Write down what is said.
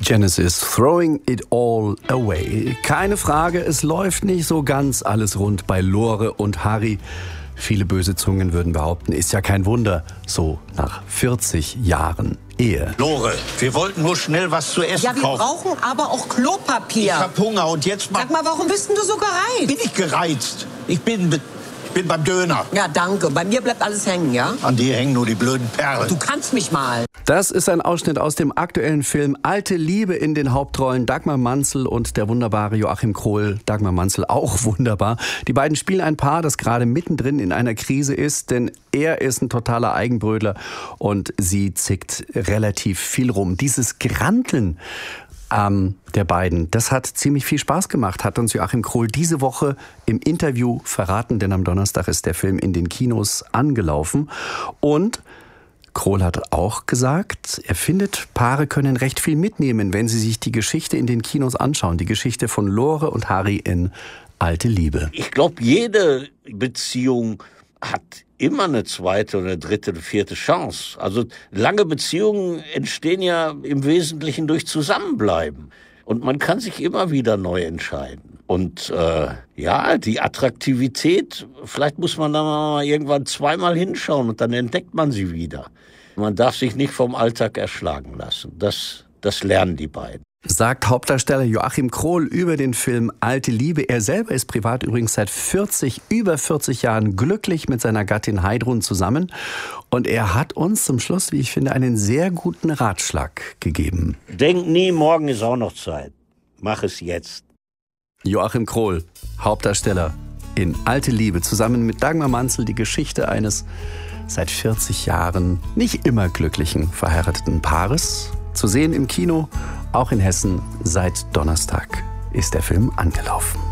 Genesis, Throwing It All Away. Keine Frage, es läuft nicht so ganz alles rund bei Lore und Harry. Viele böse Zungen würden behaupten, ist ja kein Wunder, so nach 40 Jahren Ehe. Lore, wir wollten nur schnell was zu essen kaufen. Ja, wir brauchen aber auch Klopapier. Ich hab Hunger und jetzt mal... Sag mal, warum bist denn du so gereizt? Bin ich gereizt? Ich bin beim Döner. Ja, danke. Bei mir bleibt alles hängen, ja? An dir hängen nur die blöden Perlen. Du kannst mich mal. Das ist ein Ausschnitt aus dem aktuellen Film Alte Liebe, in den Hauptrollen Dagmar Manzel und der wunderbare Joachim Krohl. Dagmar Manzel auch wunderbar. Die beiden spielen ein Paar, das gerade mittendrin in einer Krise ist, denn er ist ein totaler Eigenbrötler und sie zickt relativ viel rum. Dieses Granteln der beiden, das hat ziemlich viel Spaß gemacht, hat uns Joachim Krohl diese Woche im Interview verraten, denn am Donnerstag ist der Film in den Kinos angelaufen. Und Krohl hat auch gesagt, er findet, Paare können recht viel mitnehmen, wenn sie sich die Geschichte in den Kinos anschauen. Die Geschichte von Lore und Harry in Alte Liebe. Ich glaube, jede Beziehung hat immer eine zweite oder dritte oder vierte Chance. Also lange Beziehungen entstehen ja im Wesentlichen durch Zusammenbleiben. Und man kann sich immer wieder neu entscheiden. Und die Attraktivität, vielleicht muss man da mal irgendwann zweimal hinschauen und dann entdeckt man sie wieder. Man darf sich nicht vom Alltag erschlagen lassen. Das lernen die beiden. Sagt Hauptdarsteller Joachim Krohl über den Film Alte Liebe. Er selber ist privat übrigens seit über 40 Jahren glücklich mit seiner Gattin Heidrun zusammen. Und er hat uns zum Schluss, wie ich finde, einen sehr guten Ratschlag gegeben. Denk nie, morgen ist auch noch Zeit. Mach es jetzt. Joachim Krohl, Hauptdarsteller in Alte Liebe, zusammen mit Dagmar Manzel, die Geschichte eines seit 40 Jahren nicht immer glücklichen verheirateten Paares. Zu sehen im Kino, auch in Hessen. Seit Donnerstag ist der Film angelaufen.